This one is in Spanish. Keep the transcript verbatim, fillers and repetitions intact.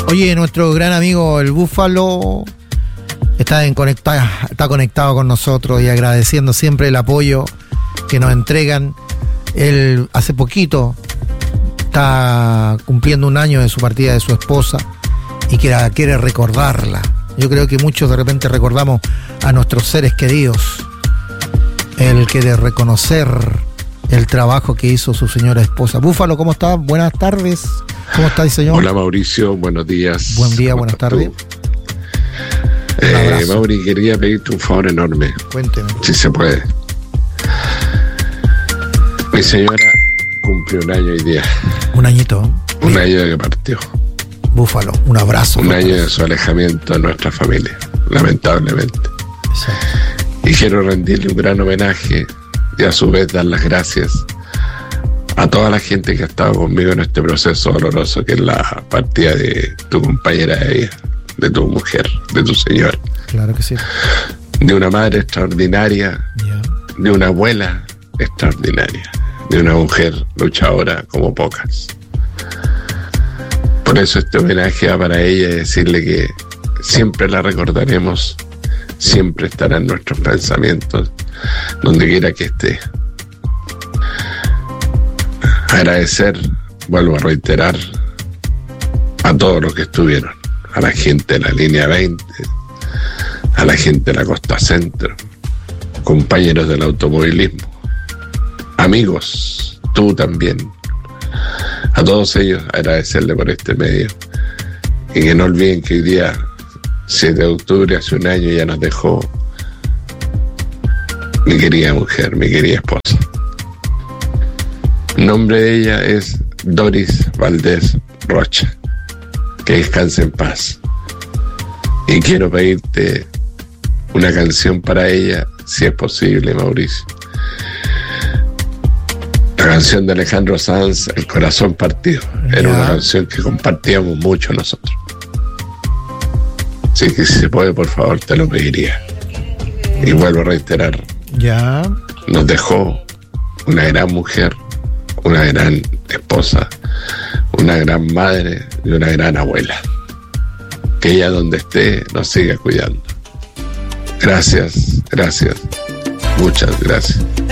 Oye, nuestro gran amigo el Búfalo está, en conecta, está conectado con nosotros y agradeciendo siempre el apoyo que nos entregan. Él hace poquito está cumpliendo un año de su partida de su esposa y que la quiere recordarla. Yo creo que muchos de repente recordamos a nuestros seres queridos. Él quiere reconocer el trabajo que hizo su señora esposa. Búfalo, ¿cómo está? Buenas tardes. ¿Cómo está el señor? Hola Mauricio, buenos días. Buen día, buenas tardes. Eh, Mauri, quería pedirte un favor enorme. Cuénteme. Si se puede. Mi señora cumplió un año hoy día. Un añito. Un Bien. año de que partió. Búfalo, un abrazo. Un año de su alejamiento de nuestra familia, lamentablemente. Exacto. Y quiero rendirle un gran homenaje y a su vez dar las gracias a toda la gente que ha estado conmigo en este proceso doloroso que es la partida de tu compañera de ella, de tu mujer, de tu señora. Claro que sí. De una madre extraordinaria, yeah. De una abuela extraordinaria, de una mujer luchadora como pocas. Por eso este homenaje va para ella y decirle que siempre la recordaremos, siempre estará en nuestros pensamientos, donde quiera que esté. Agradecer, vuelvo a reiterar, a todos los que estuvieron, a la gente de la línea veinte, a la gente de la Costa Centro, compañeros del automovilismo, amigos, tú también, a todos ellos agradecerle por este medio y que no olviden que hoy día, siete de octubre, hace un año, ya nos dejó mi querida mujer, mi querida esposa. El nombre de ella es Doris Valdés Rocha. Que descanse en paz. Y quiero pedirte una canción para ella, si es posible, Mauricio. La canción de Alejandro Sanz, El corazón partido. Era una canción que compartíamos mucho nosotros. Así que si se puede, por favor, te lo pediría. Y vuelvo a reiterar. Ya. Nos dejó una gran mujer, una gran esposa, una gran madre y una gran abuela. Que ella donde esté nos siga cuidando. Gracias, gracias, muchas gracias.